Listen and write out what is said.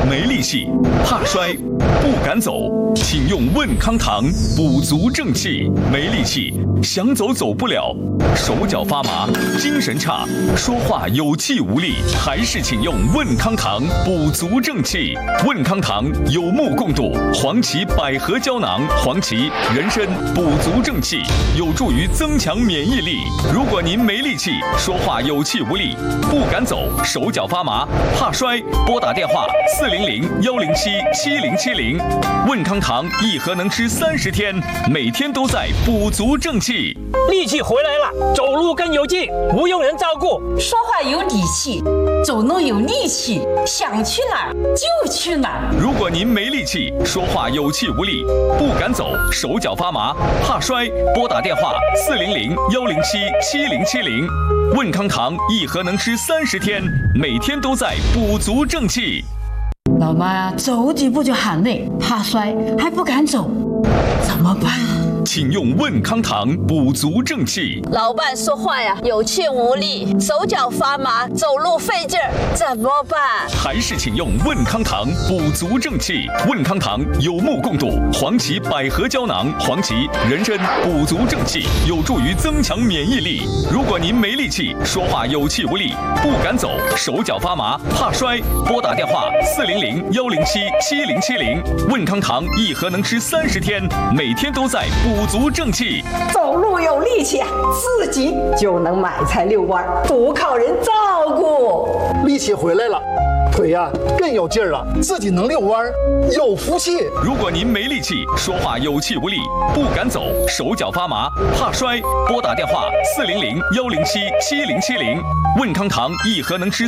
没力气，怕摔，不敢走，请用问康堂补足正气。没力气，想走走不了，手脚发麻，精神差，说话有气无力，还是请用问康堂补足正气。问康堂有目共睹，黄芪百合胶囊，黄芪、人参补足正气，有助于增强免疫力。如果您没力气，说话有气无力，不敢走，手脚发麻，怕摔，拨打电话400-107-7070。问康堂一盒能吃30天，每天都在补足正气。 力气回来了，走路更有劲，不用人照顾， 说话有底气，走路有力气，想去哪儿就去哪儿。 如果您没力气，说话有气无力，不敢走，手脚发麻，怕摔，拨打电话400-107-7070。问康堂一盒能吃30天，每天都在补足正气。 老妈呀，走几步就喊累，怕摔还不敢走，怎么办？ 请用问康堂补足正气。 老伴说话呀有气无力，手脚发麻，走路费劲儿，怎么办？ 还是请用问康堂补足正气。问康堂有目共睹，黄芪百合胶囊，黄芪、人参补足正气，有助于增强免疫力。如果您没力气，说话有气无力，不敢走，手脚发麻，怕摔，拨打电话400-107-7070。问康堂一盒能吃30天，每天都在补足正气。 走路有力气，自己就能买菜遛弯，不靠人照顾。 力气回来了，腿呀更有劲儿了，自己能遛弯，有福气。 如果您没力气，说话有气无力，不敢走，手脚发麻，怕摔，拨打电话400-107-7070。问康堂一盒能吃